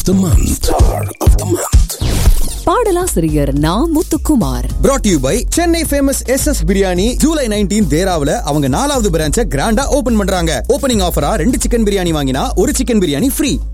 the month. Star of the month. பாடலாசிரியர் நா. Muthukumar. brought to you by Chennai famous SS biryani. July 19 தேராவுல அவங்க 4வது பிரான்ச்சை கிராண்டா ஓபன் பண்றாங்க. ஓபனிங் ஆஃபரா 2 சிக்கன் பிரியாணி வாங்கினா 1 சிக்கன் பிரியாணி ஃப்ரீ.